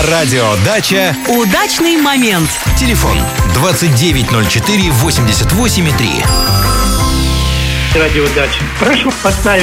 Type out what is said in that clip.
На радио «Дача» удачный момент. Телефон 2904 88,3. Радио «Дача». Прошу поставить